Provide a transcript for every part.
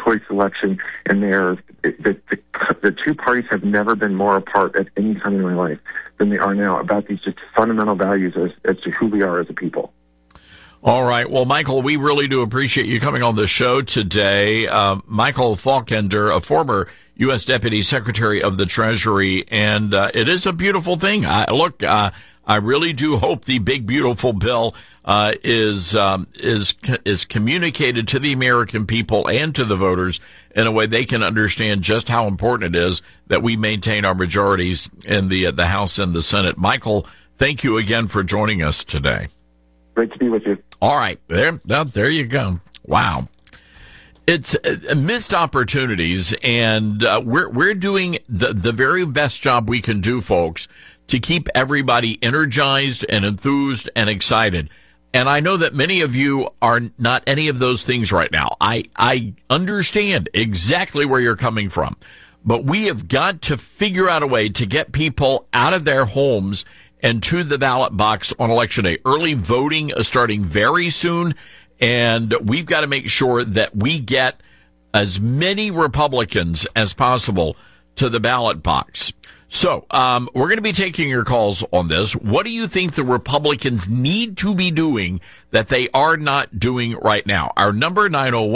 choice election, and the two parties have never been more apart at any time in my life than they are now about these just fundamental values as to who we are as a people. All right. Well, Michael, we really do appreciate you coming on the show today. Michael Faulkender, a former U.S. Deputy Secretary of the Treasury, and it is a beautiful thing. I really do hope the big, beautiful bill is communicated to the American people and to the voters in a way they can understand just how important it is that we maintain our majorities in the House and the Senate. Michael, thank you again for joining us today. Great to be with you. All right. There you go. Wow. It's missed opportunities, and we're doing the very best job we can do, folks, to keep everybody energized and enthused and excited. And I know that many of you are not any of those things right now. I understand exactly where you're coming from, but we have got to figure out a way to get people out of their homes and to the ballot box on Election Day. Early voting is starting very soon, and we've got to make sure that we get as many Republicans as possible to the ballot box. So we're going to be taking your calls on this. What do you think the Republicans need to be doing that they are not doing right now? Our number,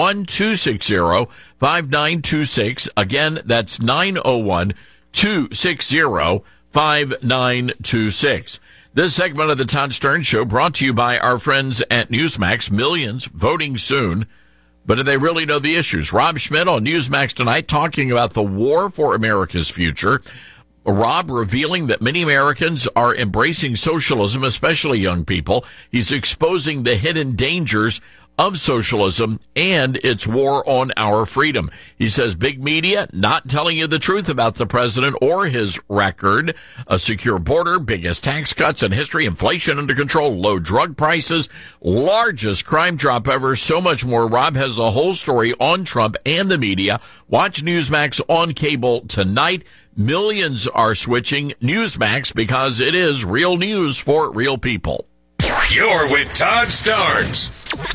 901-260-5926. Again, that's 901-260-5926. This segment of the Todd Stern Show brought to you by our friends at Newsmax. Millions voting soon, but do they really know the issues? Rob Schmidt on Newsmax tonight talking about the war for America's future. Rob revealing that many Americans are embracing socialism, especially young people. He's exposing the hidden dangers of socialism and its war on our freedom. He says big media not telling you the truth about the president or his record. A secure border, biggest tax cuts in history, inflation under control, low drug prices, largest crime drop ever, so much more. Rob has the whole story on Trump and the media. Watch Newsmax on cable tonight. Millions are switching Newsmax because it is real news for real people. You're with Todd Starnes.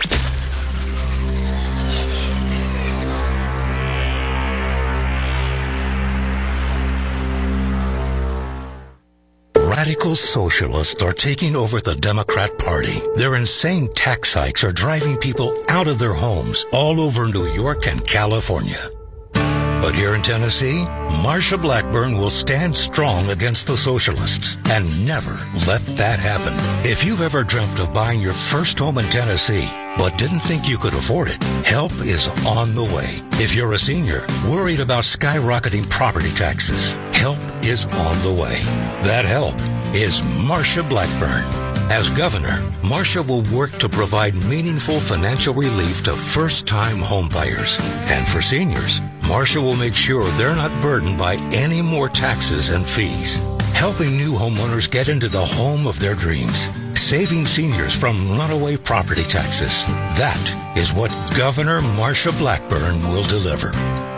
Radical socialists are taking over the Democrat Party. Their insane tax hikes are driving people out of their homes all over New York and California. But here in Tennessee, Marsha Blackburn will stand strong against the socialists and never let that happen. If you've ever dreamt of buying your first home in Tennessee, but didn't think you could afford it, help is on the way. If you're a senior worried about skyrocketing property taxes, help is on the way. That help is Marsha Blackburn. As governor, Marsha will work to provide meaningful financial relief to first-time homebuyers. And for seniors, Marsha will make sure they're not burdened by any more taxes and fees. Helping new homeowners get into the home of their dreams. Saving seniors from runaway property taxes. That is what Governor Marsha Blackburn will deliver.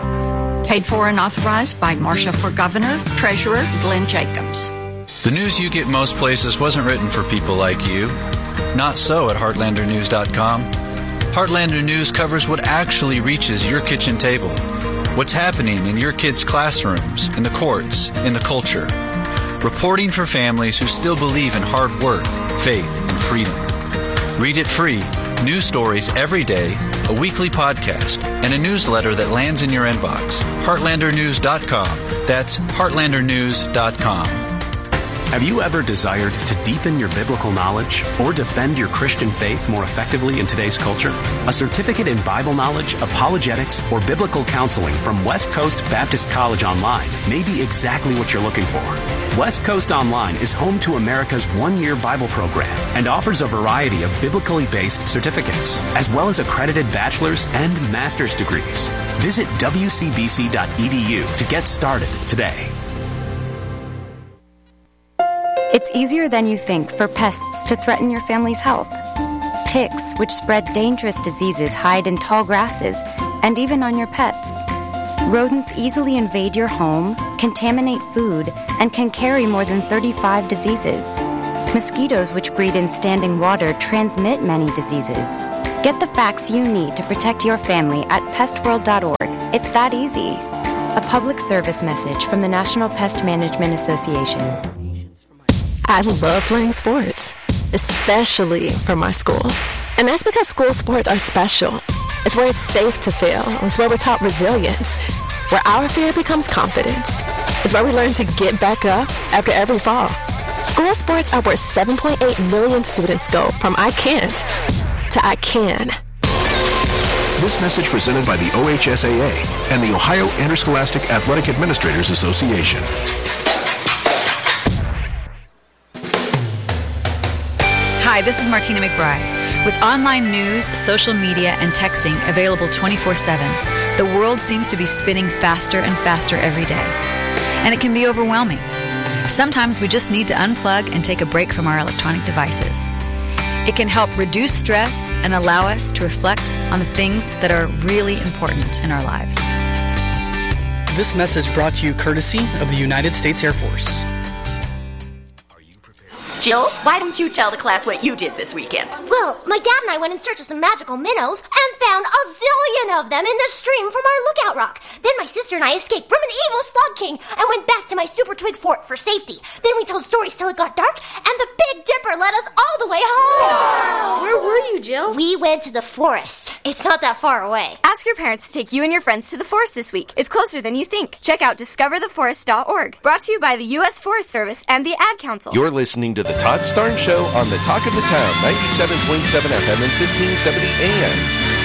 Paid for and authorized by Marsha for Governor, Treasurer Glenn Jacobs. The news you get most places wasn't written for people like you. Not so at HeartlanderNews.com. Heartlander News covers what actually reaches your kitchen table. What's happening in your kids' classrooms, in the courts, in the culture. Reporting for families who still believe in hard work, faith, and freedom. Read it free. News stories every day, a weekly podcast, and a newsletter that lands in your inbox. HeartlanderNews.com. That's HeartlanderNews.com. Have you ever desired to deepen your biblical knowledge or defend your Christian faith more effectively in today's culture? A certificate in Bible knowledge, apologetics, or biblical counseling from West Coast Baptist College Online may be exactly what you're looking for. West Coast Online is home to America's one-year Bible program and offers a variety of biblically based certificates, as well as accredited bachelor's and master's degrees. Visit wcbc.edu to get started today. It's easier than you think for pests to threaten your family's health. Ticks, which spread dangerous diseases, hide in tall grasses and even on your pets. Rodents easily invade your home, contaminate food, and can carry more than 35 diseases. Mosquitoes, which breed in standing water, transmit many diseases. Get the facts you need to protect your family at pestworld.org. It's that easy. A public service message from the National Pest Management Association. I love playing sports, especially for my school. And that's because school sports are special. It's where it's safe to fail. It's where we're taught resilience, where our fear becomes confidence. It's where we learn to get back up after every fall. School sports are where 7.8 million students go from I can't to I can. This message presented by the OHSAA and the Ohio Interscholastic Athletic Administrators Association. Hi, this is Martina McBride. With online news, social media, and texting available 24/7, the world seems to be spinning faster and faster every day. And it can be overwhelming. Sometimes we just need to unplug and take a break from our electronic devices. It can help reduce stress and allow us to reflect on the things that are really important in our lives. This message brought to you courtesy of the United States Air Force. Jill, why don't you tell the class what you did this weekend? Well, my dad and I went in search of some magical minnows and found a zillion of them in the stream from our lookout rock. Then my sister and I escaped from an evil slug king and went back to my super twig fort for safety. Then we told stories till it got dark, and the Big Dipper led us all the way home. Wow. Where were you, Jill? We went to the forest. It's not that far away. Ask your parents to take you and your friends to the forest this week. It's closer than you think. Check out discovertheforest.org. Brought to you by the U.S. Forest Service and the Ad Council. You're listening to The Todd Starnes Show on the Talk of the Town, 97.7 FM and 1570 AM.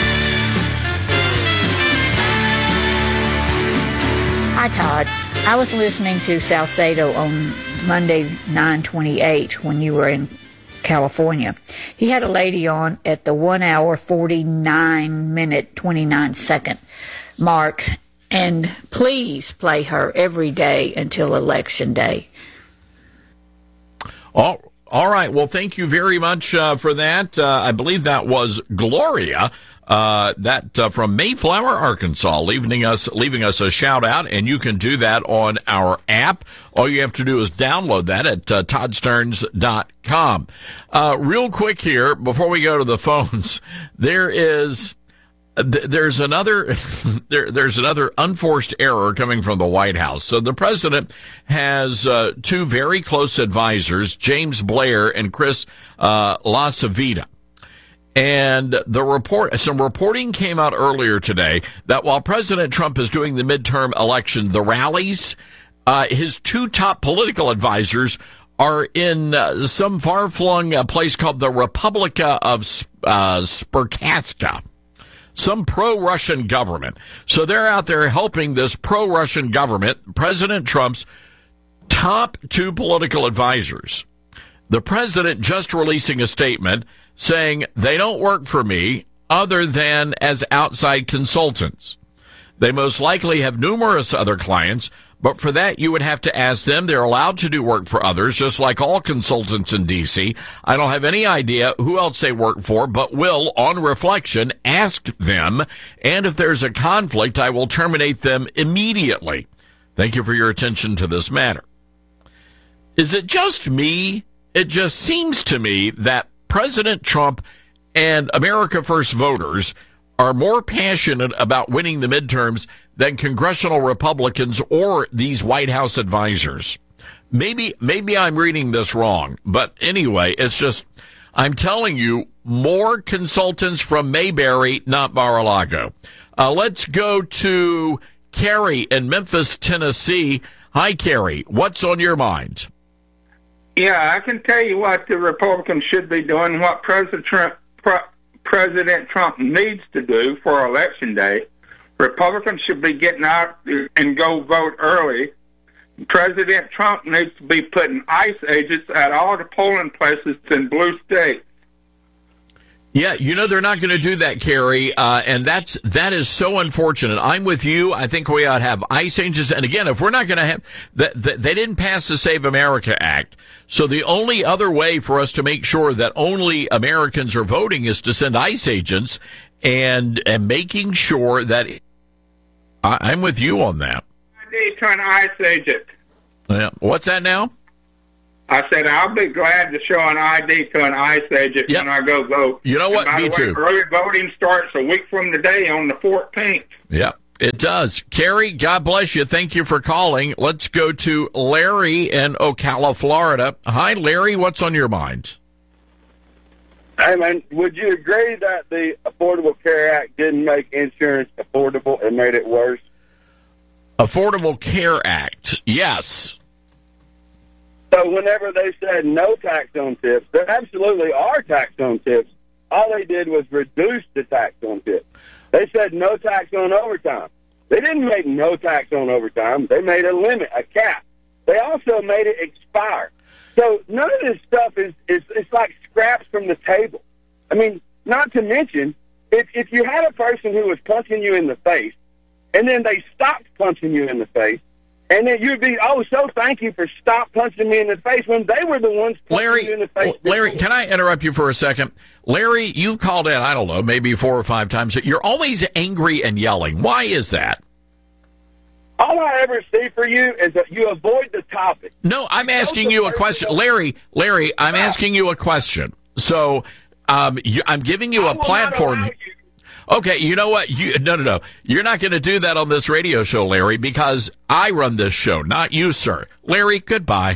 Hi, Todd. I was listening to Salcedo on Monday, 9/28, when you were in California. He had a lady on at the 1 hour, 49 minute, 29 second mark, and please play her every day until Election Day. All right. Well, thank you very much for that. I believe that was Gloria, from Mayflower, Arkansas, leaving us a shout out, and you can do that on our app. All you have to do is download that at ToddStarnes.com. Real quick here, before we go to the phones, there's another unforced error coming from the White House. So the president has two very close advisors, James Blair and Chris LaCivita. And some reporting came out earlier today that while President Trump is doing the midterm election, the rallies, his two top political advisors are in some far-flung place called the Republika of Spurkaska. Some pro-Russian government. So they're out there helping this pro-Russian government, President Trump's top two political advisors. The president just releasing a statement saying they don't work for me other than as outside consultants. They most likely have numerous other clients, but for that you would have to ask them. They're allowed to do work for others, just like all consultants in D.C. I don't have any idea who else they work for, but will, on reflection, ask them, and if there's a conflict, I will terminate them immediately. Thank you for your attention to this matter. Is it just me? It just seems to me that President Trump and America First voters are more passionate about winning the midterms than congressional Republicans or these White House advisors. Maybe I'm reading this wrong, but anyway, it's just, I'm telling you, more consultants from Mayberry, not Mar-a-Lago. Let's go to Carrie in Memphis, Tennessee. Hi, Carrie. What's on your mind? Yeah, I can tell you what the Republicans should be doing, what President Trump needs to do for Election Day. Republicans should be getting out and go vote early. President Trump needs to be putting ICE agents at all the polling places in blue states. Yeah, they're not going to do that, Carrie, and that is so unfortunate. I'm with you. I think we ought to have ICE agents. And again, if we're not going to have they didn't pass the Save America Act, so the only other way for us to make sure that only Americans are voting is to send ICE agents and making sure that I'm with you on that. ID to an ICE agent. Yeah. What's that now? I said, I'll be glad to show an ID to an ICE agent when I go vote. You know what? Me too. Early voting starts a week from today on the 14th. Yeah. It does. Carrie, God bless you. Thank you for calling. Let's go to Larry in Ocala, Florida. Hi, Larry. What's on your mind? Hey, man, would you agree that the Affordable Care Act didn't make insurance affordable and made it worse? Affordable Care Act, yes. So whenever they said no tax on tips, there absolutely are tax on tips. All they did was reduce the tax on tips. They said no tax on overtime. They didn't make no tax on overtime. They made a limit, a cap. They also made it expire. So none of this stuff is it's like scraps from the table. I mean, not to mention, if you had a person who was punching you in the face, and then they stopped punching you in the face, and then you'd be, so thank you for stop punching me in the face when they were the ones punching you in the face. Larry, can I interrupt you for a second? Larry, you called in, I don't know, maybe 4 or 5 times. You're always angry and yelling. Why is that? All I ever see for you is that you avoid the topic. No, I'm asking you a question. Larry, I'm asking you a question. So I'm giving you a platform. Okay, you know what? No. You're not going to do that on this radio show, Larry, because I run this show, not you, sir. Larry, goodbye.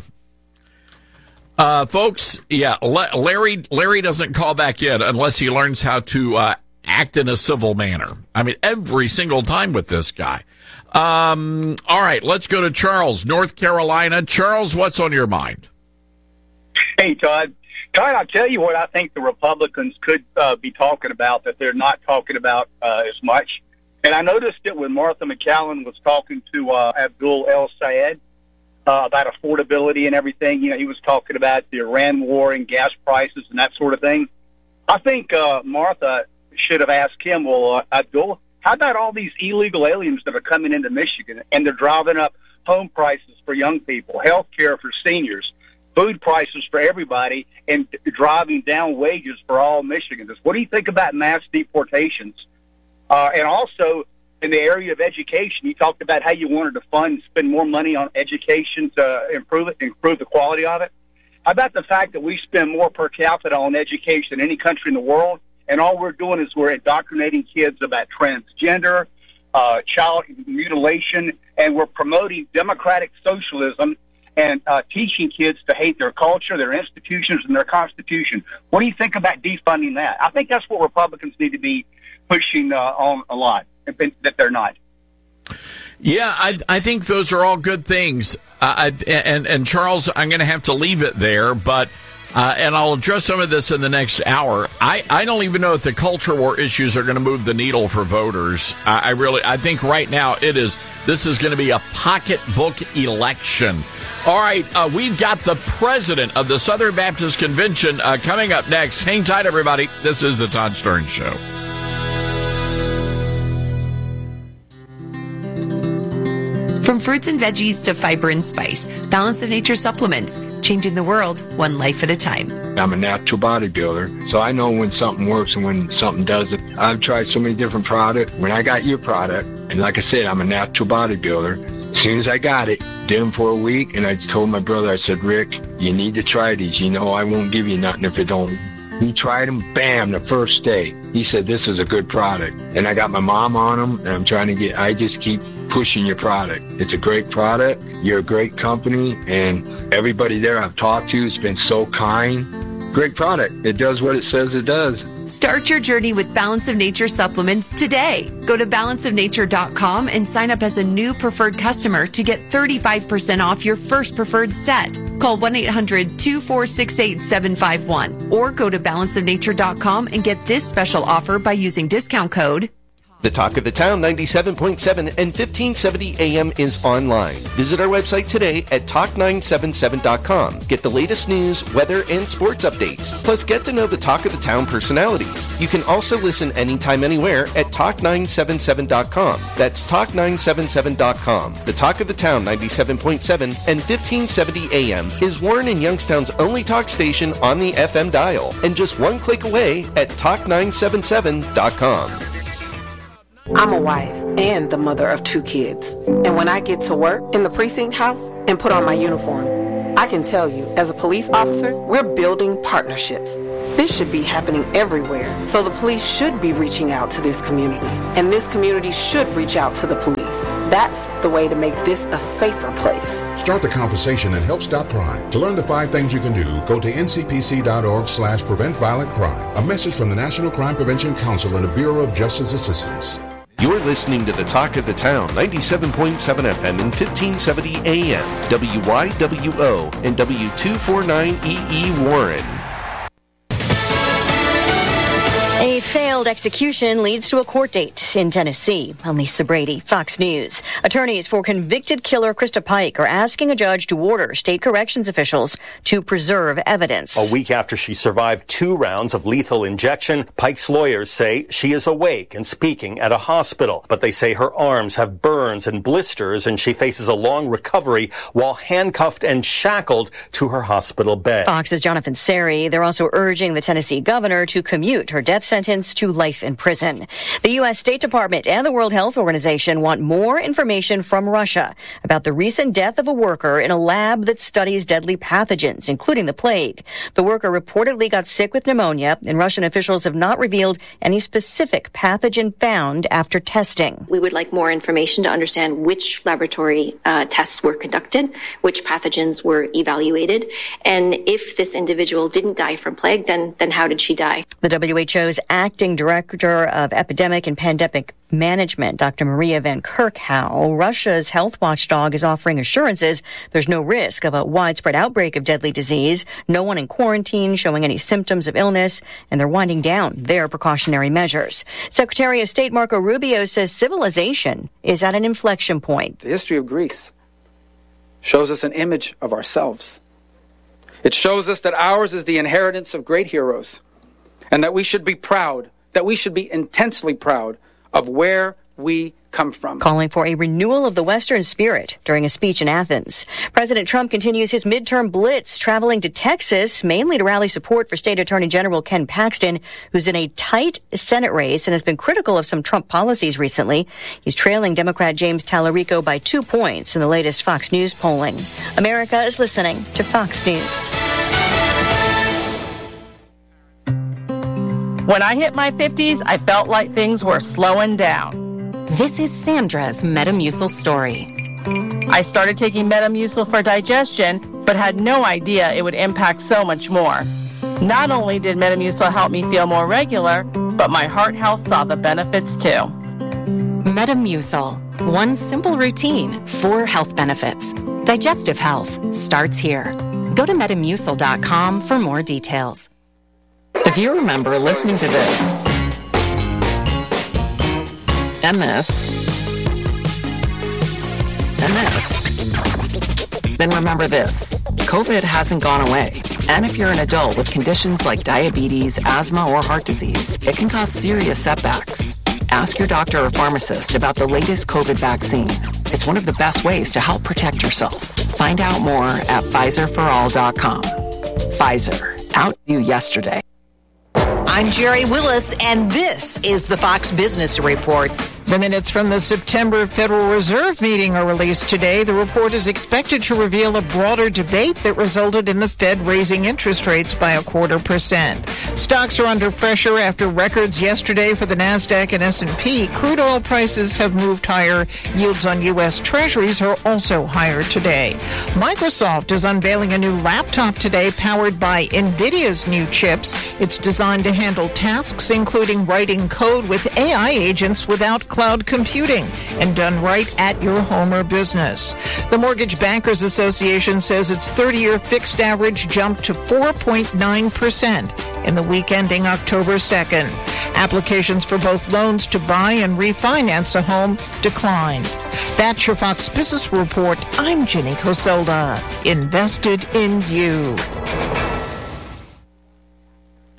Folks, yeah, Larry doesn't call back in unless he learns how to act in a civil manner. I mean, every single time with this guy. All right, let's go to Charles, North Carolina. Charles, what's on your mind? Hey, Todd. Todd, I'll tell you what I think the Republicans could be talking about that they're not talking about as much. And I noticed it when Martha McCallum was talking to Abdul El Sayed about affordability and everything. You know, he was talking about the Iran war and gas prices and that sort of thing. I think Martha should have asked him, well, Abdul, how about all these illegal aliens that are coming into Michigan and they're driving up home prices for young people, health care for seniors, food prices for everybody, and driving down wages for all Michiganders? What do you think about mass deportations? And also, in the area of education, you talked about how you wanted to spend more money on education to improve the quality of it. How about the fact that we spend more per capita on education than any country in the world, and all we're doing is we're indoctrinating kids about transgender, child mutilation, and we're promoting democratic socialism and teaching kids to hate their culture, their institutions, and their Constitution. What do you think about defunding that? I think that's what Republicans need to be pushing on a lot, that they're not. Yeah, I think those are all good things. And Charles, I'm going to have to leave it there, but and I'll address some of this in the next hour. I don't even know if the culture war issues are going to move the needle for voters. I think right now this is going to be a pocketbook election. All right, we've got the president of the Southern Baptist Convention coming up next. Hang tight, everybody. This is the Todd Stern Show. From fruits and veggies to fiber and spice, Balance of Nature supplements, changing the world one life at a time. I'm a natural bodybuilder, so I know when something works and when something doesn't. I've tried so many different products. When I got your product, and like I said, I'm a natural bodybuilder, as soon as I got it, did them for a week, and I told my brother, I said, Rick, you need to try these. You know I won't give you nothing if it don't. He tried them, bam, the first day. He said, this is a good product. And I got my mom on them, and I just keep pushing your product. It's a great product. You're a great company, and everybody there I've talked to has been so kind. Great product. It does what it says it does. Start your journey with Balance of Nature supplements today. Go to balanceofnature.com and sign up as a new preferred customer to get 35% off your first preferred set. Call 1-800-246-8751 or go to balanceofnature.com and get this special offer by using discount code. The Talk of the Town 97.7 and 1570 AM is online. Visit our website today at talk977.com. Get the latest news, weather, and sports updates. Plus, get to know the Talk of the Town personalities. You can also listen anytime, anywhere at talk977.com. That's talk977.com. The Talk of the Town 97.7 and 1570 AM is Warren and Youngstown's only talk station on the FM dial. And just one click away at talk977.com. I'm a wife and the mother of 2 kids. And when I get to work in the precinct house and put on my uniform, I can tell you, as a police officer, we're building partnerships. This should be happening everywhere, so the police should be reaching out to this community, and this community should reach out to the police. That's the way to make this a safer place. Start the conversation and help stop crime. To learn the 5 things you can do, go to ncpc.org/prevent violent crime. A message from the National Crime Prevention Council and the Bureau of Justice Assistance. You're listening to the Talk of the Town, 97.7 FM and 1570 AM, WYWO and W249EE Warren. A failed execution leads to a court date in Tennessee. I'm Lisa Brady, Fox News. Attorneys for convicted killer Krista Pike are asking a judge to order state corrections officials to preserve evidence. A week after she survived 2 rounds of lethal injection, Pike's lawyers say she is awake and speaking at a hospital. But they say her arms have burns and blisters and she faces a long recovery while handcuffed and shackled to her hospital bed. Fox's Jonathan Seri. They're also urging the Tennessee governor to commute her death sentence to life in prison. The U.S. State Department and the World Health Organization want more information from Russia about the recent death of a worker in a lab that studies deadly pathogens, including the plague. The worker reportedly got sick with pneumonia, and Russian officials have not revealed any specific pathogen found after testing. We would like more information to understand which laboratory tests were conducted, which pathogens were evaluated, and if this individual didn't die from plague, then how did she die? The WHO's acting director of epidemic and pandemic management, Dr. Maria Van Kerkhove, Russia's health watchdog, is offering assurances there's no risk of a widespread outbreak of deadly disease, no one in quarantine showing any symptoms of illness, and they're winding down their precautionary measures. Secretary of State Marco Rubio says civilization is at an inflection point. The history of Greece shows us an image of ourselves. It shows us that ours is the inheritance of great heroes, and that we should be proud, that we should be intensely proud of where we come from. Calling for a renewal of the Western spirit during a speech in Athens. President Trump continues his midterm blitz, traveling to Texas, mainly to rally support for State Attorney General Ken Paxton, who's in a tight Senate race and has been critical of some Trump policies recently. He's trailing Democrat James Tallarico by 2 points in the latest Fox News polling. America is listening to Fox News. When I hit my 50s, I felt like things were slowing down. This is Sandra's Metamucil story. I started taking Metamucil for digestion, but had no idea it would impact so much more. Not only did Metamucil help me feel more regular, but my heart health saw the benefits too. Metamucil. One simple routine, 4 health benefits. Digestive health starts here. Go to Metamucil.com for more details. If you remember listening to this, and this, and this, then remember this. COVID hasn't gone away. And if you're an adult with conditions like diabetes, asthma, or heart disease, it can cause serious setbacks. Ask your doctor or pharmacist about the latest COVID vaccine. It's one of the best ways to help protect yourself. Find out more at PfizerForAll.com. Pfizer, out you yesterday. I'm Jerry Willis, and this is the Fox Business Report. The minutes from the September Federal Reserve meeting are released today. The report is expected to reveal a broader debate that resulted in the Fed raising interest rates by 0.25%. Stocks are under pressure after records yesterday for the NASDAQ and S&P. Crude oil prices have moved higher. Yields on U.S. Treasuries are also higher today. Microsoft is unveiling a new laptop today powered by NVIDIA's new chips. It's designed to handle tasks including writing code with AI agents without cloud computing and done right at your home or business. The Mortgage Bankers Association says its 30-year fixed average jumped to 4.9% in the week ending October 2nd. Applications for both loans to buy and refinance a home declined. That's your Fox Business Report. I'm Jenny Coselda. Invested in you.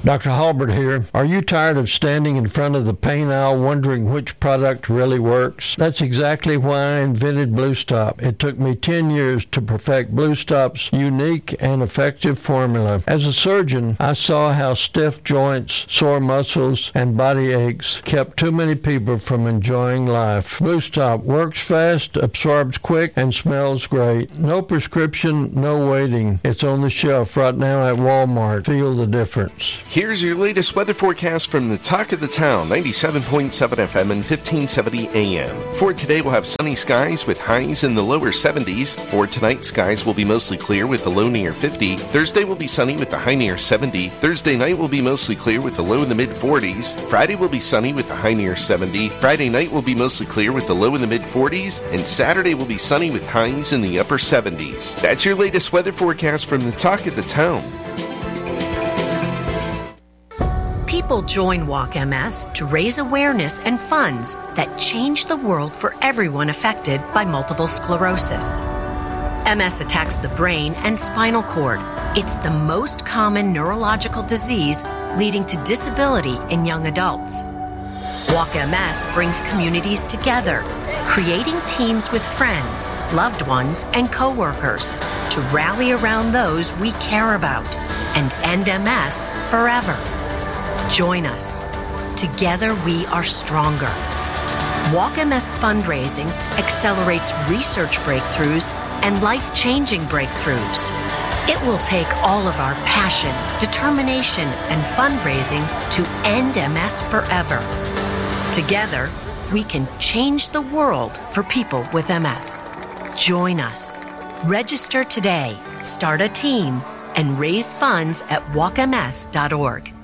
Dr. Halbert here. Are you tired of standing in front of the paint aisle wondering which product really works? That's exactly why I invented Blue Stop. It took me 10 years to perfect Blue Stop's unique and effective formula. As a surgeon, I saw how stiff joints, sore muscles, and body aches kept too many people from enjoying life. Blue Stop works fast, absorbs quick, and smells great. No prescription, no waiting. It's on the shelf right now at Walmart. Feel the difference. Here's your latest weather forecast from the Talk of the Town, 97.7 FM and 1570 AM. For today, we'll have sunny skies with highs in the lower 70s. For tonight, skies will be mostly clear with the low near 50. Thursday will be sunny with the high near 70. Thursday night will be mostly clear with the low in the mid 40s. Friday will be sunny with the high near 70. Friday night will be mostly clear with the low in the mid 40s. And Saturday will be sunny with highs in the upper 70s. That's your latest weather forecast from the Talk of the Town. People join Walk MS to raise awareness and funds that change the world for everyone affected by multiple sclerosis. MS attacks the brain and spinal cord. It's the most common neurological disease leading to disability in young adults. Walk MS brings communities together, creating teams with friends, loved ones, and coworkers to rally around those we care about and end MS forever. Join us. Together we are stronger. Walk MS fundraising accelerates research breakthroughs and life-changing breakthroughs. It will take all of our passion, determination, and fundraising to end MS forever. Together, we can change the world for people with MS. Join us. Register today, start a team, and raise funds at walkms.org.